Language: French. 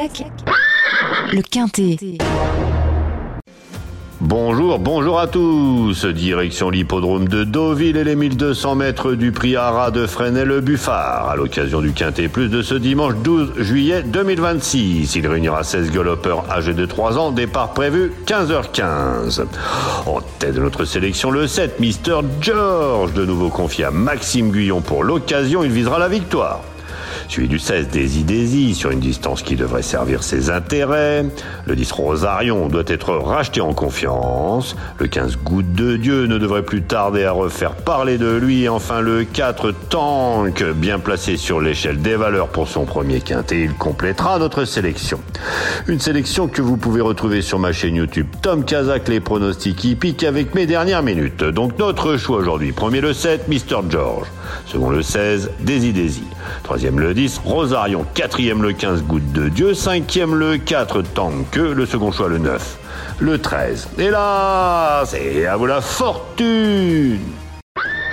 Casac, le Quintet. Bonjour à tous. Direction l'hippodrome de Deauville et les 1200 mètres du prix Haras de Fresnay-le-Buffard à l'occasion du Quintet Plus de ce dimanche 12 juillet 2026. Il réunira 16 galopeurs âgés de 3 ans, départ prévu 15h15. En tête de notre sélection, le 7, Mr. George, de nouveau confié à Maxime Guyon pour l'occasion, il visera la victoire. Suivi du 16, Daisy, sur une distance qui devrait servir ses intérêts. Le 10, Rosarion, doit être racheté en confiance. Le 15, Goutte de Dieu, ne devrait plus tarder à refaire parler de lui. Et enfin, le 4, Tank, bien placé sur l'échelle des valeurs pour son premier quintet. Il complétera notre sélection. Une sélection que vous pouvez retrouver sur ma chaîne YouTube Tom Casac, les pronostics hippiques avec mes dernières minutes. Donc notre choix aujourd'hui. Premier le 7, Mr. George. Second le 16, Daisy. Troisième le 10, Rosarion. Quatrième le 15, Goutte de Dieu. Cinquième le 4, Tank. Le second choix le 9, le 13. Et là, c'est à vous la fortune!